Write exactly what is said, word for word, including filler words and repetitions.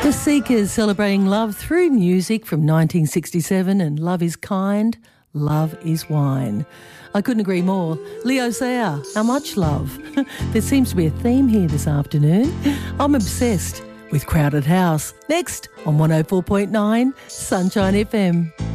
The Seekers celebrating love through music from nineteen sixty-seven, and Love is Kind, Love is Wine. I couldn't agree more. Leo Sayer, how much love? There seems to be a theme here this afternoon. I'm obsessed with Crowded House. Next on one oh four point nine Sunshine F M.